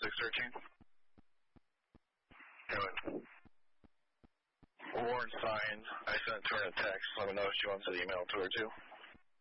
613. Anyway. Warren signed. I sent her a text. Let me know if she wants an email to her too.